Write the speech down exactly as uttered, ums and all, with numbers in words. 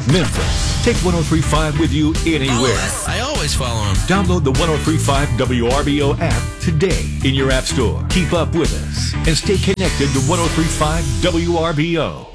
Memphis. Take one oh three point five with you anywhere. I always follow him. Download the one oh three point five W R B O app today in your app store. Keep up with us and stay connected to one oh three point five W R B O.